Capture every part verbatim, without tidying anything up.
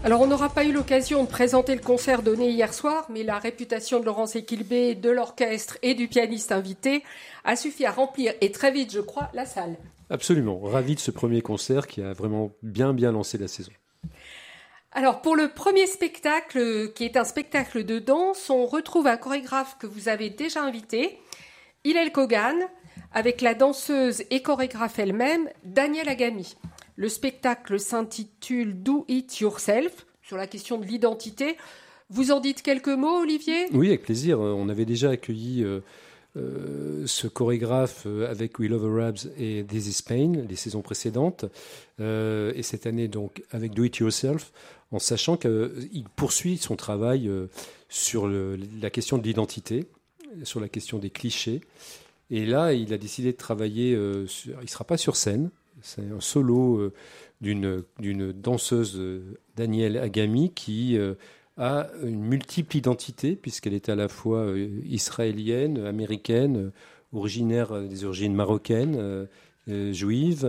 Alors, on n'aura pas eu l'occasion de présenter le concert donné hier soir, mais la réputation de Laurence Equilbé, de l'orchestre et du pianiste invité a suffi à remplir, et très vite, je crois, la salle. Absolument. Ravi de ce premier concert qui a vraiment bien, bien lancé la saison. Alors, pour le premier spectacle, qui est un spectacle de danse, on retrouve un chorégraphe que vous avez déjà invité, Hillel Kogan, avec la danseuse et chorégraphe elle-même, Danielle Agami. Le spectacle s'intitule Do It Yourself, sur la question de l'identité. Vous en dites quelques mots, Olivier ? Oui, avec plaisir. On avait déjà accueilli euh, euh, ce chorégraphe avec We Love Arabs et This Is Pain, les saisons précédentes. Euh, et cette année, donc, avec Do It Yourself, en sachant qu'il poursuit son travail euh, sur le, la question de l'identité, sur la question des clichés. Et là, il a décidé de travailler, euh, sur, il ne sera pas sur scène. C'est un solo euh, d'une, d'une danseuse, euh, Danielle Agami, qui euh, a une multiple identité, puisqu'elle est à la fois euh, israélienne, américaine, euh, originaire euh, des origines marocaines, euh, euh, juive,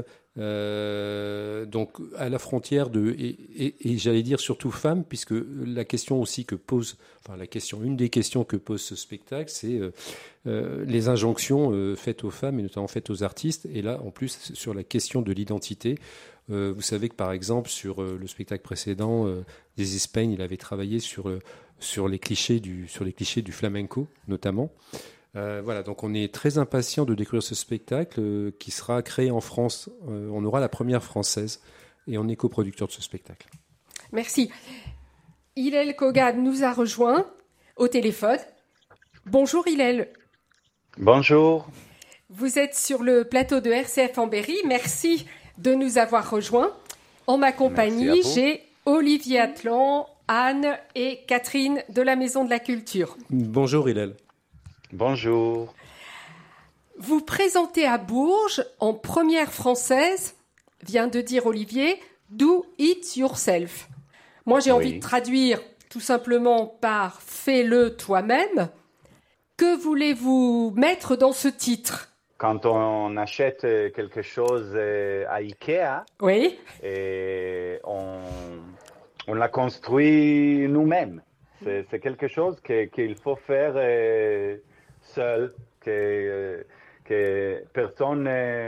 euh, donc à la frontière de... Et, et, et j'allais dire surtout femme, puisque la question aussi que pose... Enfin, la question, une des questions que pose ce spectacle, c'est... Euh, Euh, les injonctions euh, faites aux femmes et notamment faites aux artistes. Et là, en plus, sur la question de l'identité, euh, vous savez que par exemple, sur euh, le spectacle précédent, euh, This Is Pain, il avait travaillé sur, euh, sur, les clichés du, sur les clichés du flamenco, notamment. Euh, voilà, donc on est très impatient de découvrir ce spectacle euh, qui sera créé en France. Euh, on aura la première française et on est coproducteur de ce spectacle. Merci. Hillel Kogan nous a rejoint au téléphone. Bonjour Hillel. Bonjour. Vous êtes sur le plateau de R C F en Berry. Merci de nous avoir rejoints. En ma compagnie, j'ai Olivier Atlan, Anne et Catherine de la Maison de la Culture. Bonjour Hillel. Bonjour. Vous présentez à Bourges, en première française, vient de dire Olivier, Do It Yourself. Moi, j'ai oui. envie de traduire tout simplement par fais-le toi-même. Que voulez-vous mettre dans ce titre ? Quand on achète quelque chose à Ikea, oui. et on, on la construit nous-mêmes. C'est, c'est quelque chose que, qu'il faut faire seul, que, que personne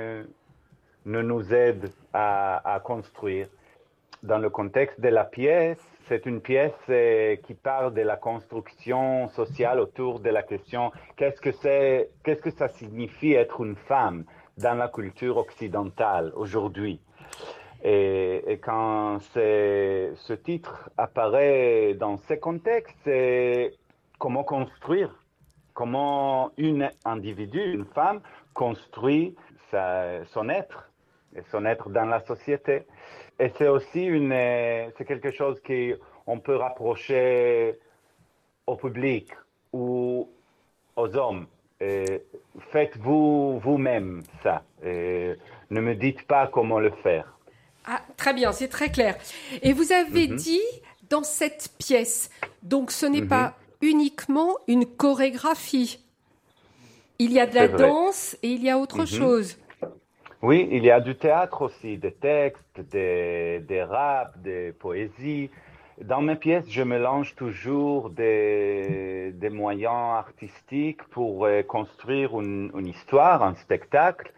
ne nous aide à, à construire. Dans le contexte de la pièce, c'est une pièce euh, qui parle de la construction sociale autour de la question qu'est-ce que c'est, qu'est-ce que ça signifie être une femme dans la culture occidentale aujourd'hui. Et, et quand ce titre apparaît dans ce contexte, c'est comment construire, comment une individu, une femme, construit sa, son être, et son être dans la société. Et c'est aussi une, c'est quelque chose qu'on peut rapprocher au public ou aux hommes. Et faites-vous vous-même ça. Et ne me dites pas comment le faire. Ah, très bien, c'est très clair. Et vous avez mm-hmm. dit dans cette pièce, donc ce n'est mm-hmm. pas uniquement une chorégraphie. Il y a de la danse et il y a autre mm-hmm. chose. Oui, il y a du théâtre aussi, des textes, des, des raps, des poésies. Dans mes pièces, je mélange toujours des, des moyens artistiques pour euh, construire une, une histoire, un spectacle.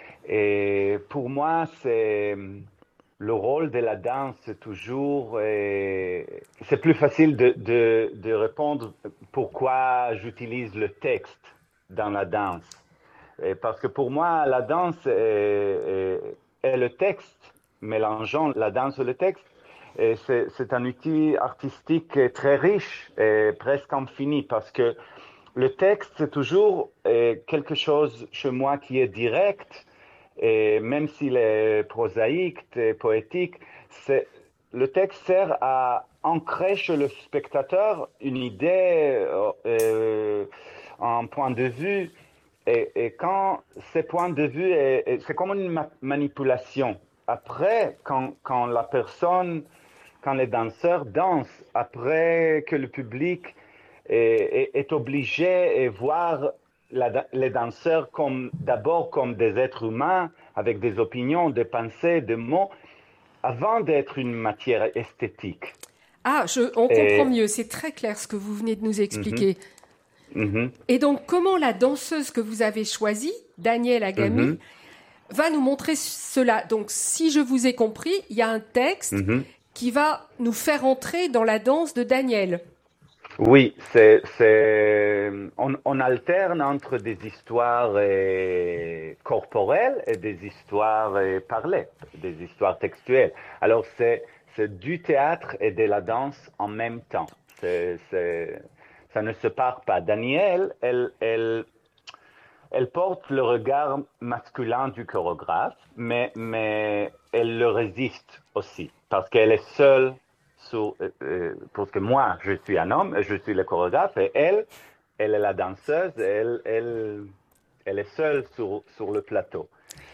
Et pour moi, c'est le rôle de la danse toujours. Euh, c'est plus facile de, de, de répondre pourquoi j'utilise le texte dans la danse. Parce que pour moi, la danse et, et, et le texte, mélangeant la danse et le texte, et c'est, c'est un outil artistique très riche et presque infini. Parce que le texte, c'est toujours quelque chose chez moi qui est direct, et même s'il est prosaïque et poétique, c'est, le texte sert à ancrer chez le spectateur une idée, euh, un point de vue. Et, et quand ce point de vue, est, est, c'est comme une ma- manipulation. Après, quand, quand la personne, quand les danseurs dansent, après que le public est, est, est obligé de voir la, les danseurs comme, d'abord comme des êtres humains, avec des opinions, des pensées, des mots, avant d'être une matière esthétique. Ah, je, on Et... comprend mieux, c'est très clair ce que vous venez de nous expliquer. Mm-hmm. Mm-hmm. Et donc, comment la danseuse que vous avez choisie, Danielle Agami, mm-hmm. va nous montrer cela? Donc, si je vous ai compris, il y a un texte mm-hmm. qui va nous faire entrer dans la danse de Danielle. Oui, c'est, c'est, on, on alterne entre des histoires euh, corporelles et des histoires euh, parlées, des histoires textuelles. Alors, c'est, c'est du théâtre et de la danse en même temps. C'est, c'est, ça ne se part pas. Danielle, elle, elle, elle porte le regard masculin du chorégraphe, mais, mais elle le résiste aussi, parce qu'elle est seule. Sur, euh, parce que moi, je suis un homme, je suis le chorégraphe, et elle, elle est la danseuse, elle, elle, elle est seule sur, sur le plateau.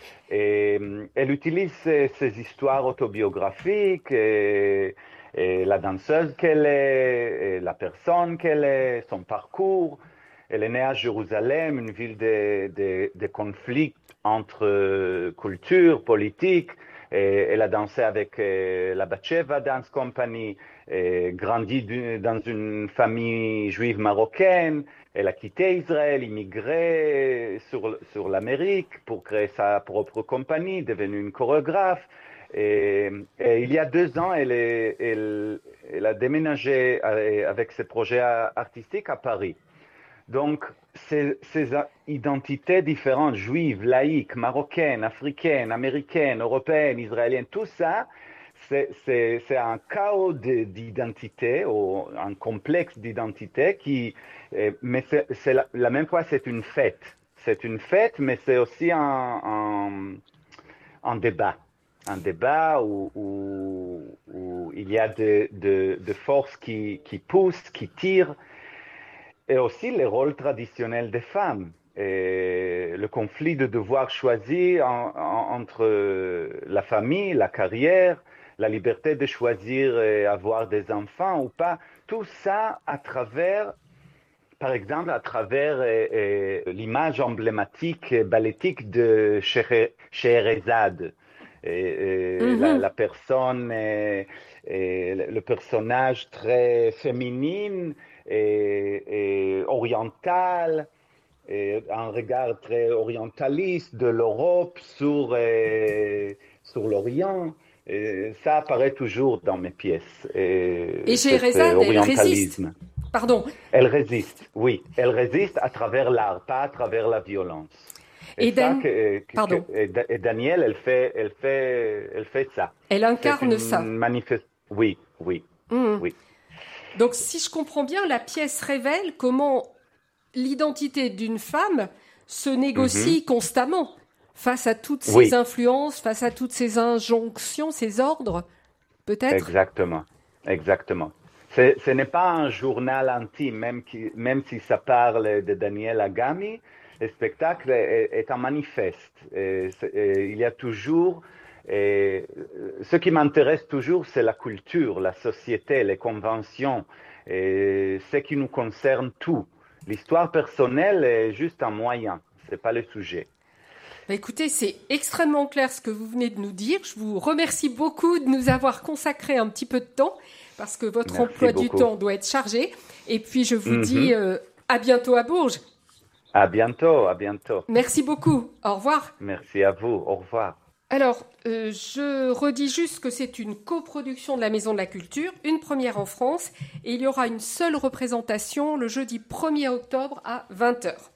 Et elle utilise ces, ces histoires autobiographiques, et, et la danseuse qu'elle est, et la personne qu'elle est, son parcours. Elle est née à Jérusalem, une ville de, de, de conflits entre cultures, politiques. Et elle a dansé avec euh, la Batsheva Dance Company, et grandi dans une famille juive marocaine. Elle a quitté Israël, immigré sur, sur l'Amérique pour créer sa propre compagnie, devenue une chorégraphe. Et, et il y a deux ans, elle, est, elle, elle a déménagé avec ses projets artistiques à Paris. Donc, ces, ces identités différentes, juives, laïques, marocaines, africaines, américaines, européennes, israéliennes, tout ça, c'est, c'est, c'est un chaos d'identité, ou un complexe d'identité qui, mais c'est, c'est la, la même fois, c'est une fête. C'est une fête, mais c'est aussi un, un, un débat. Un débat où, où, où il y a de, de, de forces qui, qui poussent, qui tirent. Et aussi les rôles traditionnels des femmes, et le conflit de devoir choisir en, en, entre la famille, la carrière, la liberté de choisir et avoir des enfants ou pas. Tout ça à travers, par exemple, à travers et, et, l'image emblématique balletique de Scheherazade. Et, et mm-hmm. la, la personne, et, et le personnage très féminin, Et, et oriental, et un regard très orientaliste de l'Europe sur, et, sur l'Orient. Et ça apparaît toujours dans mes pièces. Et, et Scheherazade, elle résiste. Pardon. Elle résiste, oui. Elle résiste à travers l'art, pas à travers la violence. Et, et, Dan... que, que, Pardon. Que, et Danielle, elle fait, elle fait, elle fait ça. Elle incarne ça. Manifeste... Oui, oui, mmh. oui. Donc, si je comprends bien, la pièce révèle comment l'identité d'une femme se négocie mm-hmm. constamment face à toutes ces oui. influences, face à toutes ces injonctions, ces ordres, peut-être? Exactement, exactement. C'est, ce n'est pas un journal intime, même, qui, même si ça parle de Danielle Agami, le spectacle est, est un manifeste. Et, et, il y a toujours... Et ce qui m'intéresse toujours, c'est la culture, la société, les conventions, et ce qui nous concerne tout. L'histoire personnelle est juste un moyen, c'est pas le sujet. Bah écoutez, c'est extrêmement clair ce que vous venez de nous dire. Je vous remercie beaucoup de nous avoir consacré un petit peu de temps, parce que votre Merci emploi beaucoup. du temps doit être chargé. Et puis je vous Mm-hmm. dis euh, à bientôt à Bourges. À bientôt, à bientôt. Merci beaucoup. Au revoir. Merci à vous. Au revoir. Alors, euh, je redis juste que c'est une coproduction de la Maison de la Culture, une première en France, et il y aura une seule représentation le jeudi premier octobre à vingt heures.